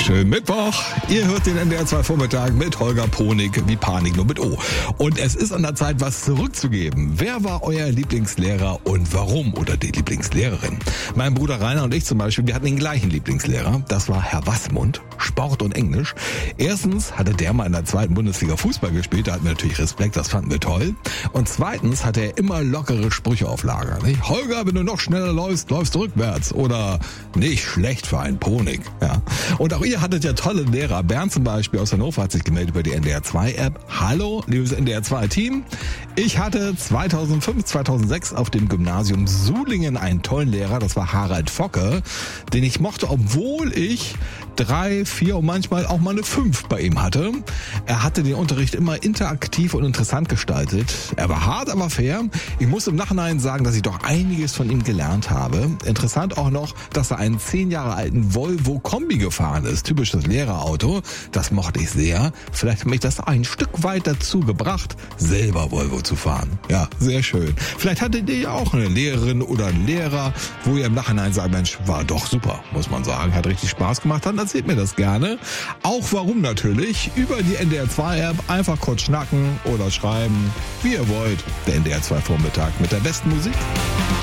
Schönen Mittwoch. Ihr hört den NDR 2 Vormittag mit Holger Ponig, wie Panik nur mit O. Und es ist an der Zeit, was zurückzugeben. Wer war euer Lieblingslehrer und warum? Oder die Lieblingslehrerin? Mein Bruder Rainer und ich zum Beispiel, wir hatten den gleichen Lieblingslehrer. Das war Herr Wassmund, Sport und Englisch. Erstens hatte der mal in der 2. Bundesliga Fußball gespielt, da hatten wir natürlich Respekt, das fanden wir toll. Und zweitens hatte er immer lockere Sprüche auf Lager. Nicht? Holger, wenn du noch schneller läufst, läufst du rückwärts. Oder nicht schlecht für einen Ponig. Ja. Und auch ihr hattet ja tolle Lehrer. Bernd zum Beispiel aus Hannover hat sich gemeldet über die NDR 2 App. Hallo, liebes NDR 2 Team. Ich hatte 2005, 2006 auf dem Gymnasium Sulingen einen tollen Lehrer. Das war Harald Focke, den ich mochte, obwohl ich 3, 4 und manchmal auch mal eine 5 bei ihm hatte. Er hatte den Unterricht immer interaktiv und interessant gestaltet. Er war hart, aber fair. Ich muss im Nachhinein sagen, dass ich doch einiges von ihm gelernt habe. Interessant auch noch, dass er einen 10 Jahre alten Volvo Kombi gefahren ist. Typisches Lehrerauto. Das mochte ich sehr. Vielleicht hat mich das ein Stück weit dazu gebracht, selber Volvo zu fahren. Ja, sehr schön. Vielleicht hattet ihr ja auch eine Lehrerin oder einen Lehrer, wo ihr im Nachhinein sagt, Mensch, war doch super, muss man sagen. Hat richtig Spaß gemacht. Dann erzählt mir das gerne. Auch warum natürlich. Über die NDR 2 App einfach kurz schnacken oder schreiben, wie ihr wollt. Der NDR 2 Vormittag mit der besten Musik.